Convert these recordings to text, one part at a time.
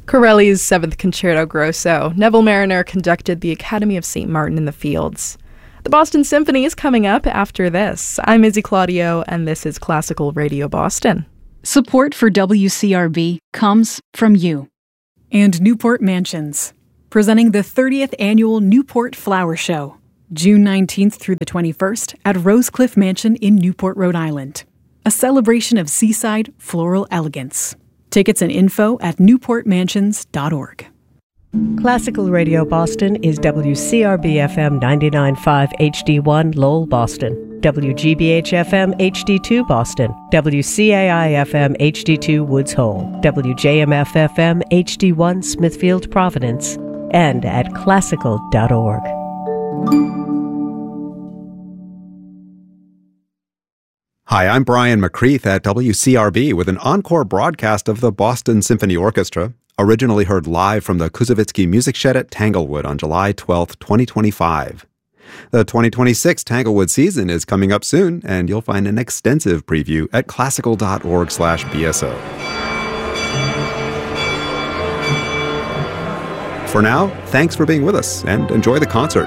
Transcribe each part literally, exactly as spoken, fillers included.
Corelli's Seventh Concerto Grosso. Neville Marriner conducted the Academy of Saint Martin in the Fields. The Boston Symphony is coming up after this. I'm Izzy Claudio, and this is Classical Radio Boston. Support for W C R B comes from you. And Newport Mansions, presenting the thirtieth Annual Newport Flower Show, June nineteenth through the twenty-first at Rosecliff Mansion in Newport, Rhode Island. A celebration of seaside floral elegance. Tickets and info at newport mansions dot org. Classical Radio Boston is W C R B F M ninety-nine point five H D one Lowell, Boston, W G B H F M H D two Boston, W C A I F M H D two Woods Hole, W J M F F M H D one Smithfield, Providence, and at classical dot org. Hi, I'm Brian McCreath at W C R B with an encore broadcast of the Boston Symphony Orchestra, originally heard live from the Kuzovitsky Music Shed at Tanglewood on July twelfth, twenty twenty-five. The twenty twenty-six Tanglewood season is coming up soon, and you'll find an extensive preview at classical dot org slash B S O. For now, thanks for being with us, and enjoy the concert.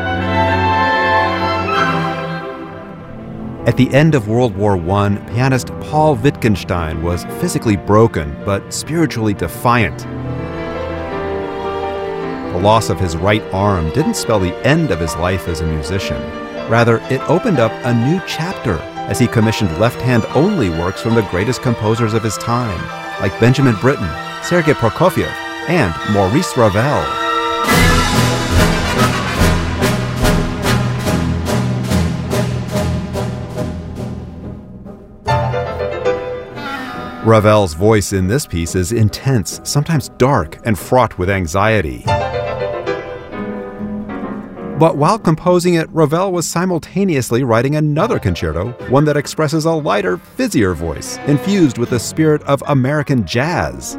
At the end of World War One, pianist Paul Wittgenstein was physically broken, but spiritually defiant. The loss of his right arm didn't spell the end of his life as a musician. Rather, it opened up a new chapter as he commissioned left-hand-only works from the greatest composers of his time, like Benjamin Britten, Sergei Prokofiev, and Maurice Ravel. Ravel's voice in this piece is intense, sometimes dark, and fraught with anxiety. But while composing it, Ravel was simultaneously writing another concerto, one that expresses a lighter, fizzier voice, infused with the spirit of American jazz.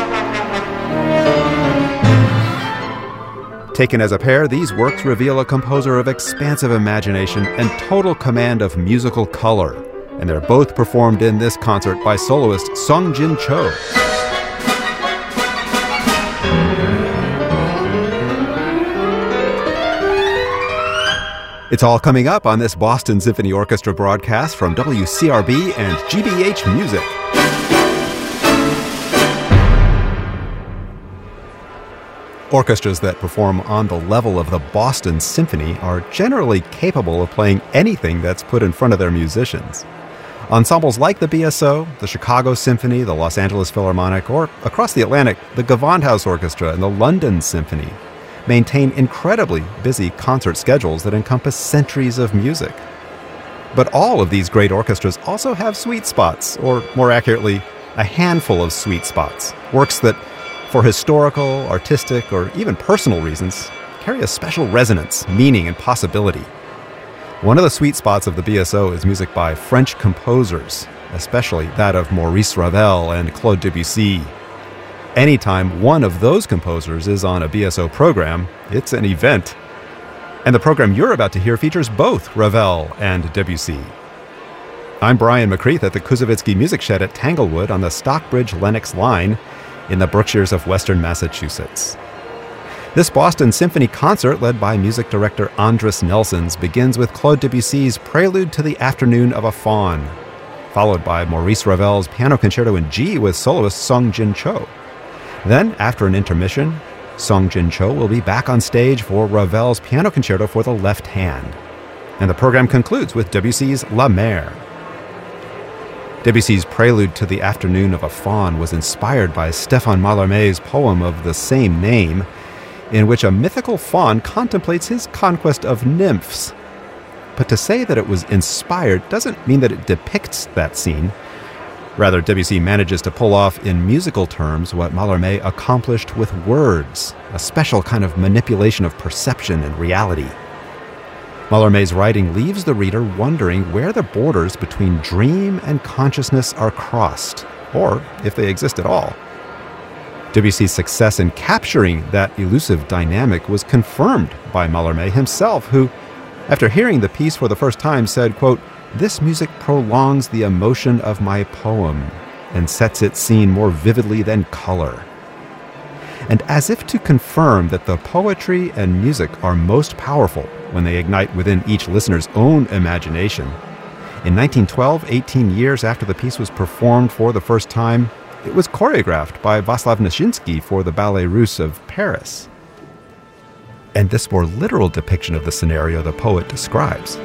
Taken as a pair, these works reveal a composer of expansive imagination and total command of musical color. And they're both performed in this concert by soloist Sung Jin Cho. It's all coming up on this Boston Symphony Orchestra broadcast from W C R B and G B H Music. Orchestras that perform on the level of the Boston Symphony are generally capable of playing anything that's put in front of their musicians. Ensembles like the B S O, the Chicago Symphony, the Los Angeles Philharmonic, or across the Atlantic, the Gewandhaus Orchestra and the London Symphony maintain incredibly busy concert schedules that encompass centuries of music. But all of these great orchestras also have sweet spots, or more accurately, a handful of sweet spots, works that, for historical, artistic, or even personal reasons, carry a special resonance, meaning, and possibility. One of the sweet spots of the B S O is music by French composers, especially that of Maurice Ravel and Claude Debussy. Anytime one of those composers is on a B S O program, it's an event. And the program you're about to hear features both Ravel and Debussy. I'm Brian McCreath at the Kuzovitsky Music Shed at Tanglewood on the Stockbridge-Lenox line in the Berkshires of Western Massachusetts. This Boston Symphony concert, led by music director Andris Nelsons, begins with Claude Debussy's Prelude to the Afternoon of a Faun, followed by Maurice Ravel's Piano Concerto in G with soloist Sung Jin Cho. Then, after an intermission, Sung Jin Cho will be back on stage for Ravel's Piano Concerto for the left hand. And the program concludes with Debussy's La Mer. Debussy's Prelude to the Afternoon of a Faun was inspired by Stéphane Mallarmé's poem of the same name, in which a mythical faun contemplates his conquest of nymphs. But to say that it was inspired doesn't mean that it depicts that scene. Rather, Debussy manages to pull off in musical terms what Mallarmé accomplished with words, a special kind of manipulation of perception and reality. Mallarmé's writing leaves the reader wondering where the borders between dream and consciousness are crossed, or if they exist at all. Debussy's success in capturing that elusive dynamic was confirmed by Mallarmé himself, who, after hearing the piece for the first time, said, quote, "This music prolongs the emotion of my poem and sets its scene more vividly than color." And as if to confirm that the poetry and music are most powerful when they ignite within each listener's own imagination, in nineteen twelve, eighteen years after the piece was performed for the first time, it was choreographed by Václav Nijinsky for the Ballet Russe of Paris. And this more literal depiction of the scenario the poet describes